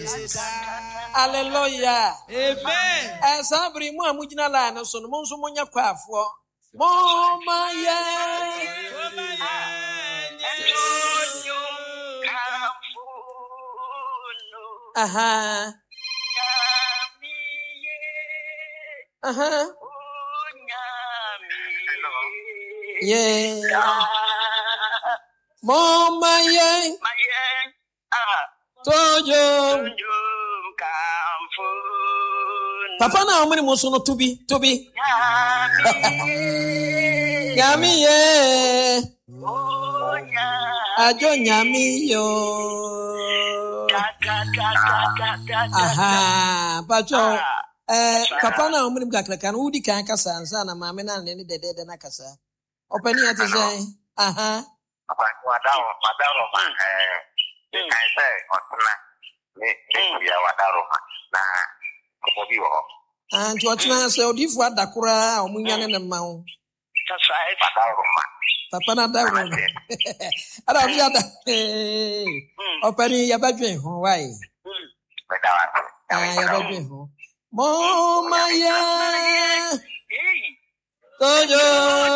Hallelujah. Amen. Sabri mu amugina la na so no mo nso monya kwafo. Mama ye. Aha. Aha. Yeah. Mama ye. Tojo. Papa na omuni mo so no tobi. Nyami ye. Ajo nyami yo. Aha, pacho. Papa na omuni mkakraka no udi kan kasa ansa na maame na ne dede na kasa. Opani ate say. Aha. Papa wadaro ma I say otuna me ya wadaro ma na ko bi wo. Anti otuna say odifu adakora omunya ne ma wo. Wadaro ma. Papa na da wo. Ara bi ada. Opani ya badwen ho wai. Ya badwen ho. Mama ya. Tojo.